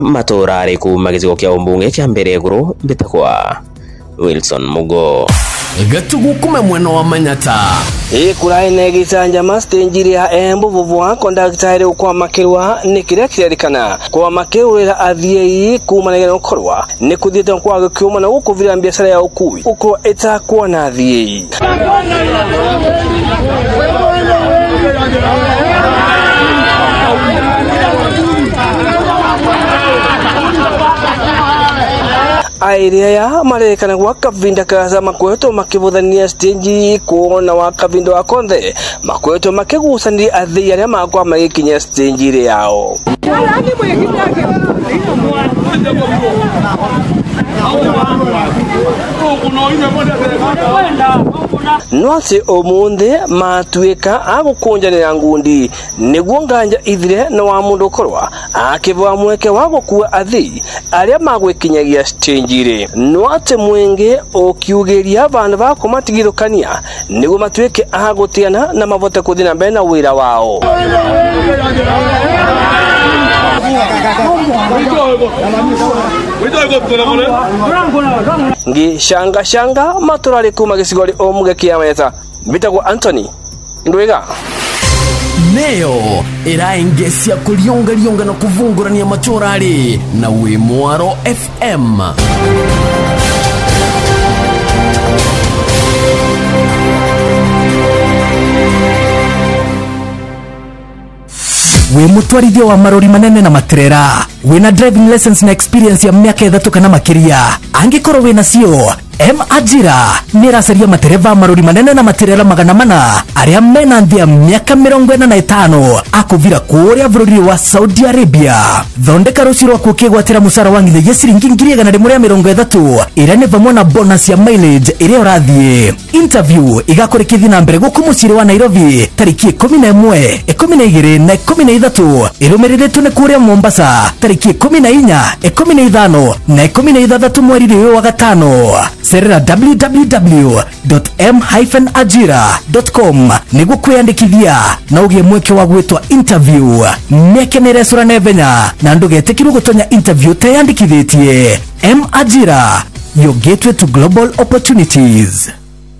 matora ari kuma gicigo kia umbunge kia Mbereguru mbitakwa Wilson Mugo gatugu kume mweno wa Manyata kuraine gicanja mastenjiri ya Embu vuvwa kondaktari ukwa makirwa ni kiria kirerikana kwa makirwa athiei kuma na korwa ni kuthita kwa kiuma na ukuvira biashara ya ukui uko etakuwa na athiei airia ya marekana kwa kavinda kaza makweto makivuthania stage kuona wa kavindo akonthe makweto makigusani athia ya makwa magikinya stage ile yao Nwase omunde matuika agukunjanira ngundi niguo nganja ithire na wa mundu korwa akivwa mweke wa gukua athi aria magwikinyagia stage ile nwate mwenge okiugeria bana ba kumatigirukania niguo matuike agutiana na mavote kuthina mbere na wira wao ngi shanga maturari kuma gisigori omuge kiameta bitagwa Anthony Ndwega Neo iraengesia kulionga na kuvungurania maturari na Wimwaro FM we mutwarithia wa marori manene na matrera wina driving lessons na experience ya miaka 3 kana makiria angikoro wina cio Ajira niracaria matereva marori manene na matirera magana mana aria mena nthia miaka 45 akuvira kuria bururi wa Saudi Arabia thondeka ruciro ku kigwatira musara wa ngithe ciringi 130 ira ne vamwe na bonus ya mileage ire urathie interview igakurikithia na mbere gukumucire wa Nairobi tariki 11 12 na 13 irumiriritwe ne kuria Mombasa tariki 14 15 na 16 mweri wa gatano serera www.m-ajira.com niguo kwiyandikithia na ugie mweke wa gwitwa interview meke neresura nevenya na ndugetekiru gutonya interview tayandikithitie Ajira, your gateway to global opportunities.